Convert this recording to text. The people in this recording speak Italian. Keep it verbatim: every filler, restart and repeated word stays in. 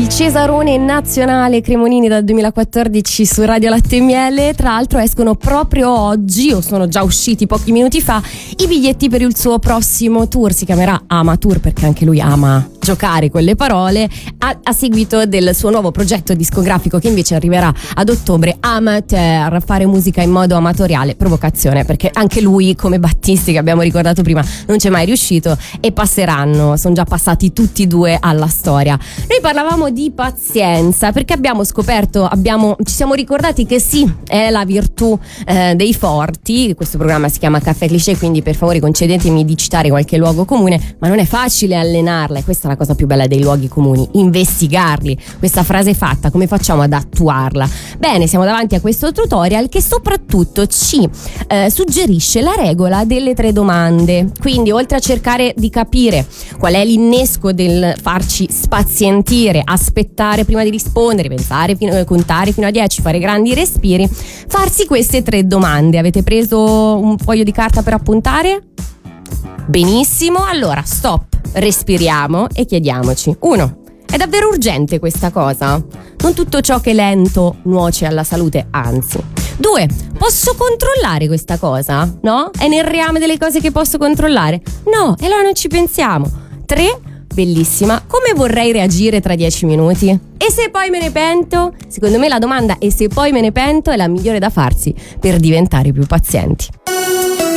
Il Cesarone nazionale Cremonini dal duemilaquattordici su Radio Latte e Miele. Tra l'altro escono proprio oggi, o sono già usciti pochi minuti fa, i biglietti per il suo prossimo tour. Si chiamerà Ama Tour perché anche lui ama giocare con le parole, a, a seguito del suo nuovo progetto discografico che invece arriverà ad ottobre, Amateur, fare musica in modo amatoriale, provocazione, perché anche lui, come Battisti che abbiamo ricordato prima, non c'è mai riuscito, e passeranno, sono già passati tutti e due alla storia. Noi parlavamo di pazienza perché abbiamo scoperto, abbiamo, ci siamo ricordati che sì, è la virtù eh, dei forti. Questo programma si chiama Caffè Cliché, quindi per favore concedetemi di citare qualche luogo comune, ma non è facile allenarla, e questa è la cosa più bella dei luoghi comuni, investigarli. Questa frase fatta, come facciamo ad attuarla? Bene, siamo davanti a questo tutorial che soprattutto ci eh, suggerisce la regola delle tre domande. Quindi, oltre a cercare di capire qual è l'innesco del farci spazientire, aspettare prima di rispondere, pensare, fino, contare fino a dieci, fare grandi respiri, farsi queste tre domande. Avete preso un foglio di carta per appuntare? Benissimo, allora stop, respiriamo e chiediamoci: uno, è davvero urgente questa cosa? Non tutto ciò che è lento nuoce alla salute, anzi. Due, posso controllare questa cosa? No? È nel reame delle cose che posso controllare? No, e allora non ci pensiamo. Tre, bellissima, come vorrei reagire tra dieci minuti? E se poi me ne pento? Secondo me la domanda "e se poi me ne pento" è la migliore da farsi per diventare più pazienti.